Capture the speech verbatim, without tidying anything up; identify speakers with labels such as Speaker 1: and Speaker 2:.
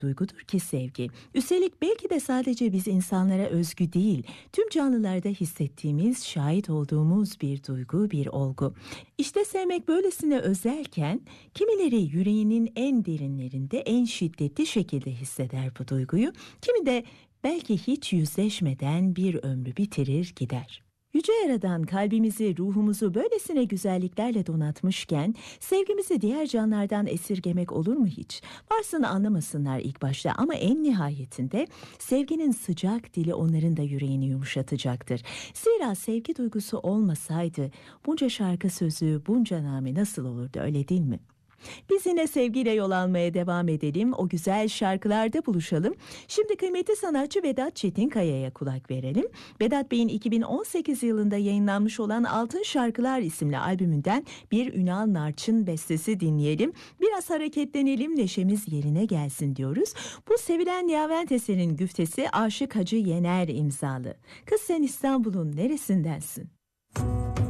Speaker 1: duygudur ki sevgi. Üstelik belki de sadece biz insanlara özgü değil, tüm canlılarda hissettiğimiz, şahit olduğumuz bir duygu, bir olgu. İşte sevmek böylesine özelken, kimileri yüreğinin en derinlerinde en şiddetli şekilde hisseder bu duyguyu, kimi de belki hiç yüzleşmeden bir ömrü bitirir gider. Yüce Yaradan kalbimizi, ruhumuzu böylesine güzelliklerle donatmışken, sevgimizi diğer canlardan esirgemek olur mu hiç? Varsın anlamasınlar ilk başta ama en nihayetinde sevginin sıcak dili onların da yüreğini yumuşatacaktır. Zira sevgi duygusu olmasaydı bunca şarkı sözü, bunca name nasıl olurdu, öyle değil mi? Biz yine sevgiyle yol almaya devam edelim. O güzel şarkılarda buluşalım. Şimdi kıymetli sanatçı Vedat Çetinkaya'ya kulak verelim. Vedat Bey'in iki bin on sekiz yılında yayınlanmış olan Altın Şarkılar isimli albümünden bir Ünal Narçın bestesi dinleyelim. Biraz hareketlenelim, neşemiz yerine gelsin diyoruz. Bu sevilen Nihavent eserinin güftesi Aşık Hacı Yener imzalı. Kız sen İstanbul'un neresindensin?